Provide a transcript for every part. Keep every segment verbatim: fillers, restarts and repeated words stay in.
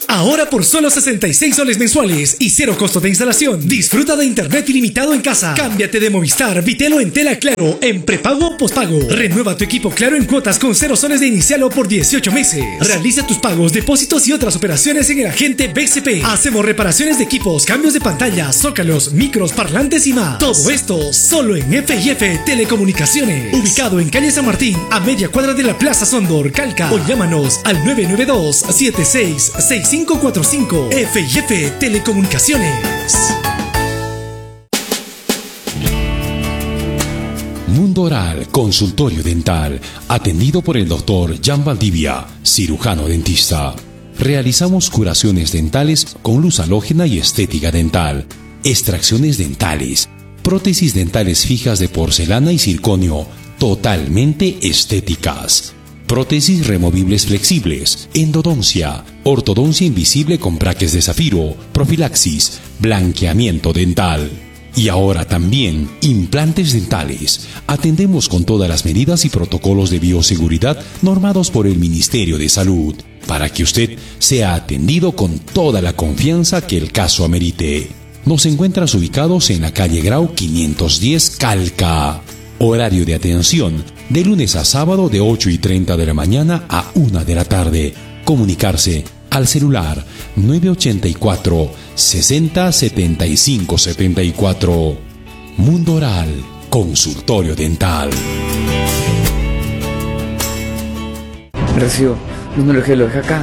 Ahora por solo sesenta y seis soles mensuales y cero costo de instalación. Disfruta de internet ilimitado en casa. Cámbiate de Movistar, Vitelo en tela Claro, en prepago o postpago. Renueva tu equipo Claro en cuotas con cero soles de inicial o por dieciocho meses. Realiza tus pagos, depósitos y otras operaciones en el agente B C P. Hacemos reparaciones de equipos, cambios de pantalla, zócalos, micros, parlantes y más. Todo esto solo en F y F Telecomunicaciones. Ubicado en calle San Martín, a media cuadra de la Plaza Sondor, Calca. O llámanos al nueve nueve dos, siete seis seis cinco cuatro cinco. F y F Telecomunicaciones. Mundo Oral, consultorio dental, atendido por el doctor Jan Valdivia, cirujano dentista. Realizamos curaciones dentales con luz halógena y estética dental, extracciones dentales, prótesis dentales fijas de porcelana y circonio, totalmente estéticas. Prótesis removibles flexibles, endodoncia, ortodoncia invisible con braques de zafiro, profilaxis, blanqueamiento dental. Y ahora también implantes dentales. Atendemos con todas las medidas y protocolos de bioseguridad normados por el Ministerio de Salud, para que usted sea atendido con toda la confianza que el caso amerite. Nos encuentras ubicados en la calle Grau quinientos diez, Calca. Horario de atención de lunes a sábado de ocho y treinta de la mañana a una de la tarde. Comunicarse al celular nueve ocho cuatro, sesenta, setenta y cinco setenta y cuatro. Mundo Oral, consultorio dental. Recibo, no me lo dejé, lo dejé acá.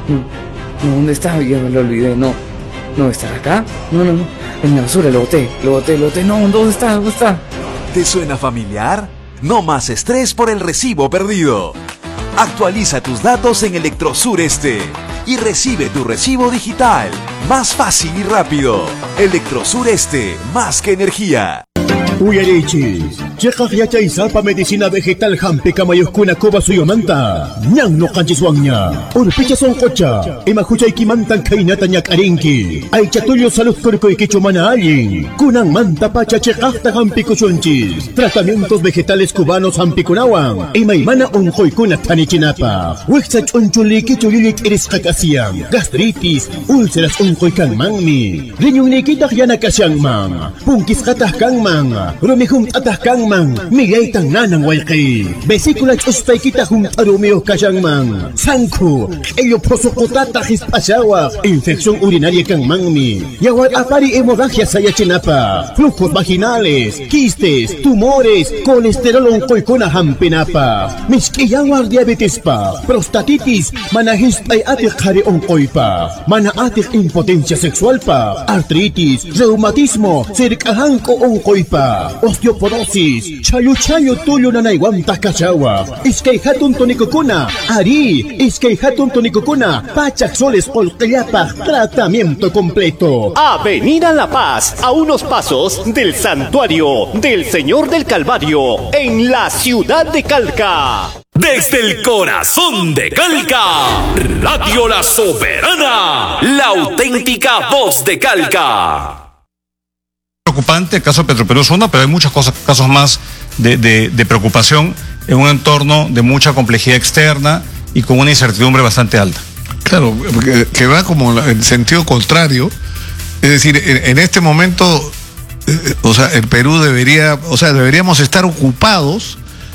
No, no, ¿dónde está? Ya me lo olvidé, no. ¿No estará acá? No, no, no. En la basura lo boté, lo boté, lo boté. No, ¿dónde está? ¿Dónde está? ¿Te suena familiar? No más estrés por el recibo perdido. Actualiza tus datos en Electrosur Este y recibe tu recibo digital más fácil y rápido. Electrosur Este, más que energía. Uyarichis, chekaj yachay salpa medicina vegetal hampe kamayuskuna koba suyomanta. Nyang no kanchiswangnya. Urpicha son kocha. Ema huchay kimantan kainata nyak arinki. Ay chatulyo salud kurkoy kichumana alin. Kunang manta pacha chekajta hampi kuchunchis. Tratamientos vegetales cubanos hampi kunawan. Ema imana unjoy kuna tanichinapa. Wixach unchuli kichulilik iris kakasiam. Gastritis, úlceras unjoy kanmangmi. Rinyong nikitak yana kasyangmang. Pungkis katah kangmang. Rumihum atah kangmang, migay tang nanang walkay. Vesícula chustay kita hum arumio kasyangmang. Sangku, ello prosokotata hispasawa. Infección urinaria kangmangmi. Yawar apari hemorragia sayachinapa. Flujos vaginales, quistes, tumores, colesterol onkoy kuna hampinapa. Miskiyawar diabetes pa, prostatitis, manahispay atik hari onkoy pa. Mana atik impotencia sexual pa, artritis, reumatismo, sirkahanko onkoy pa. Osteoporosis, chayo chayo tuyo nanayguanta kachawa. Iskay hatun tonicocuna, ari, iskay hatun tonicocuna, pachak soles polcayapa, tratamiento completo. Avenida La Paz, a unos pasos del Santuario del Señor del Calvario, en la ciudad de Calca. Desde el corazón de Calca, Radio La Soberana, la auténtica voz de Calca. Preocupante el caso de Petroperú Zona, pero hay muchos cosas, casos más de, de, de preocupación en un entorno de mucha complejidad externa y con una incertidumbre bastante alta. Claro, que, que va como en sentido contrario, es decir, en, en este momento, eh, o sea, el Perú debería, o sea, deberíamos estar ocupados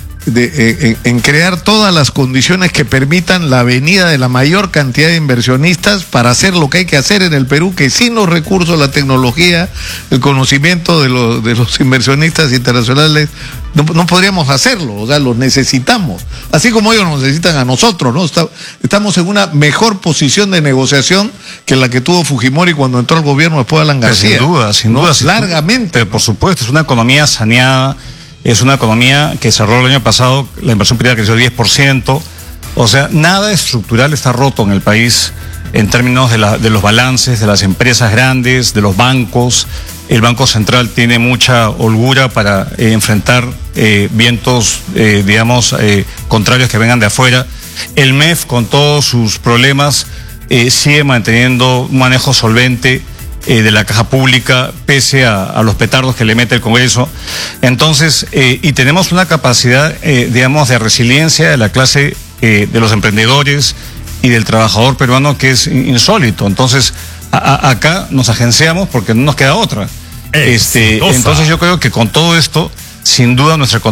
de, en, en crear todas las condiciones que permitan la venida de la mayor cantidad de inversionistas para hacer lo que hay que hacer en el Perú, que sin los recursos, la tecnología, el conocimiento de los, de los inversionistas internacionales, no, no podríamos hacerlo, o sea, los necesitamos, así como ellos nos necesitan a nosotros, ¿no? Está, estamos en una mejor posición de negociación que la que tuvo Fujimori cuando entró al gobierno después de Alan García. Sin duda, sin duda. No, largamente. Por supuesto, es una economía saneada. Es una economía que cerró el año pasado, la inversión privada creció diez por ciento. O sea, nada estructural está roto en el país en términos de, la, de los balances de las empresas grandes, de los bancos. El Banco Central tiene mucha holgura para eh, enfrentar eh, vientos, eh, digamos, eh, contrarios que vengan de afuera. El M E F, con todos sus problemas, eh, sigue manteniendo un manejo solvente Eh, de la caja pública, pese a, a los petardos que le mete el Congreso. Entonces, eh, y tenemos una capacidad, eh, digamos, de resiliencia de la clase eh, de los emprendedores, y del trabajador peruano, que es insólito. Entonces, a, a, acá nos agenciamos porque no nos queda otra. Este, entonces yo creo que con todo esto, sin duda nuestra economía